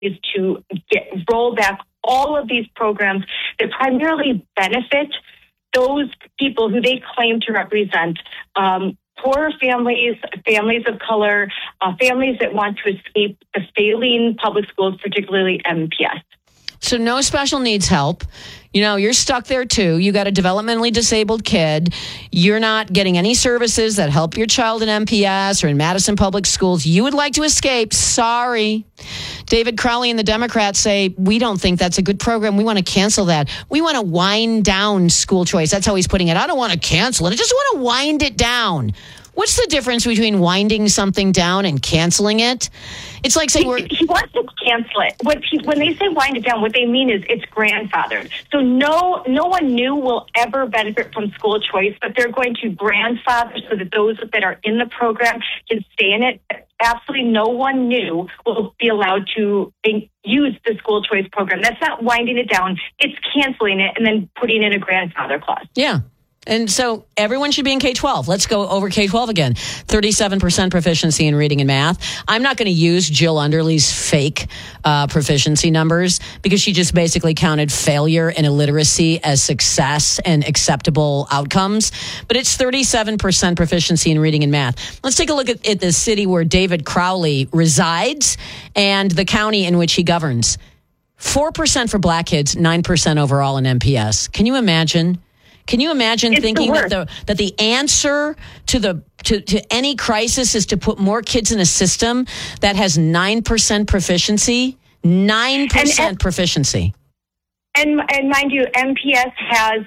is to roll back all of these programs that primarily benefit those people who they claim to represent, poor families, families of color, families that want to escape the failing public schools, particularly MPS. So no special needs help. You know, you're stuck there too. You got a developmentally disabled kid. You're not getting any services that help your child in MPS or in Madison Public Schools. You would like to escape. Sorry. David Crowley and the Democrats say, we don't think that's a good program. We want to cancel that. We want to wind down school choice. That's how he's putting it. I don't want to cancel it. I just want to wind it down. What's the difference between winding something down and canceling it? It's like saying he wants to cancel it. When they say wind it down, what they mean is it's grandfathered. So no one new will ever benefit from school choice, but they're going to grandfather so that those that are in the program can stay in it. Absolutely no one new will be allowed to use the school choice program. That's not winding it down. It's canceling it and then putting in a grandfather clause. Yeah. And so everyone should be in K-12. Let's go over K-12 again. 37% proficiency in reading and math. I'm not going to use Jill Underley's fake proficiency numbers because she just basically counted failure and illiteracy as success and acceptable outcomes. But it's 37% proficiency in reading and math. Let's take a look at the city where David Crowley resides and the county in which he governs. 4% for black kids, 9% overall in MPS. Can you imagine? Can you imagine thinking that the answer to any crisis is to put more kids in a system that has 9% proficiency? 9% proficiency. And mind you, MPS have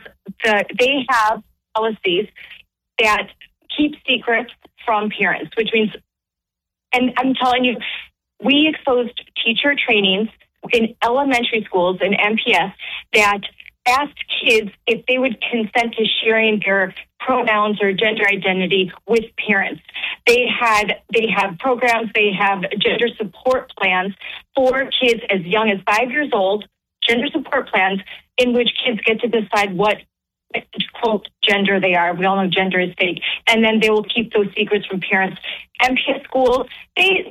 policies that keep secrets from parents, which means, and I'm telling you, we exposed teacher trainings in elementary schools in MPS that asked kids if they would consent to sharing their pronouns or gender identity with parents. They have programs, they have gender support plans for kids as young as 5 years old, gender support plans in which kids get to decide what, quote, gender they are. We all know gender is fake. And then they will keep those secrets from parents. MPS schools, they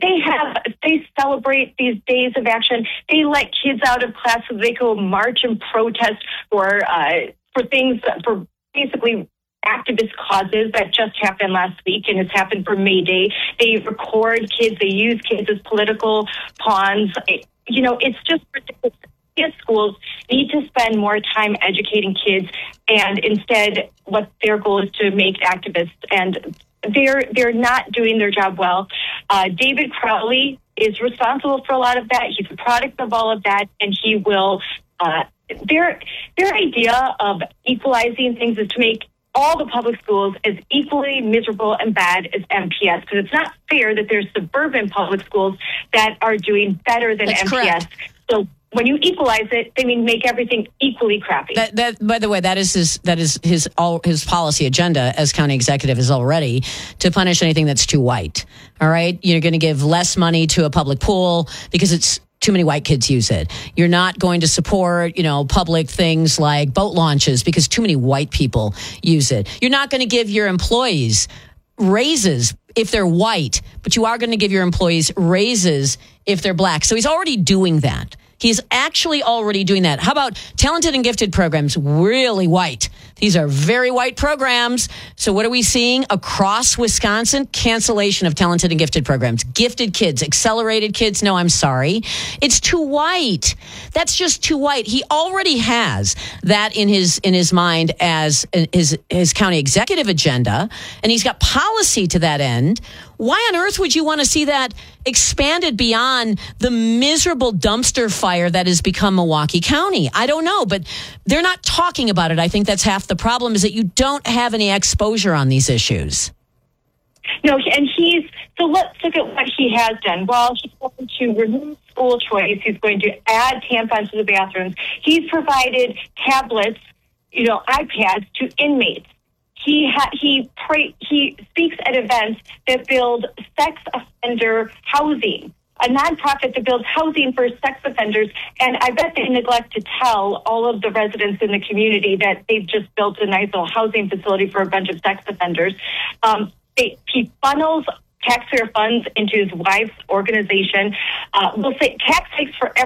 celebrate these days of action. They let kids out of class so they go march and protest for things, for basically activist causes that just happened last week and has happened for May Day. They record kids, they use kids as political pawns. You know, it's just ridiculous. Schools need to spend more time educating kids, and instead what their goal is to make activists, and they're not doing their job well. David Crowley is responsible for a lot of that. He's a product of all of that, and he will their idea of equalizing things is to make all the public schools as equally miserable and bad as MPS, because it's not fair that there's suburban public schools that are doing better than MPS. Correct. So when you equalize it, they mean make everything equally crappy. That, by the way, that is his policy agenda as county executive is already to punish anything that's too white. All right, you're going to give less money to a public pool because it's too many white kids use it. You're not going to support, public things like boat launches because too many white people use it. You're not going to give your employees raises if they're white, but you are going to give your employees raises if they're black. So he's already doing that. He's actually already doing that. How about talented and gifted programs? Really white. These are very white programs. So what are we seeing across Wisconsin? Cancellation of talented and gifted programs. Gifted kids, accelerated kids. No, I'm sorry. It's too white. That's just too white. He already has that in his mind as his county executive agenda, and he's got policy to that end. Why on earth would you want to see that expanded beyond the miserable dumpster fire that has become Milwaukee County? I don't know, but they're not talking about it. I think that's half the problem, is that you don't have any exposure on these issues. No, and so let's look at what he has done. While he's going to remove school choice, he's going to add tampons to the bathrooms. He's provided tablets, iPads to inmates. He speaks at events that build sex offender housing, a nonprofit that builds housing for sex offenders. And I bet they neglect to tell all of the residents in the community that they've just built a nice little housing facility for a bunch of sex offenders. He funnels taxpayer funds into his wife's organization. We'll say tax hikes for